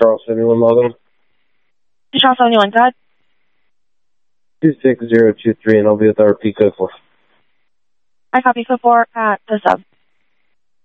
Charles 71 login. Charles 71, go ahead. 26023, and I'll be with our P code 4. I copy code 4 at the sub.